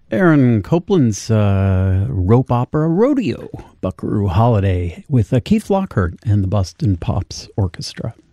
Aaron Copland's rope opera Rodeo, Buckaroo Holiday, with Keith Lockhart and the Boston Pops Orchestra.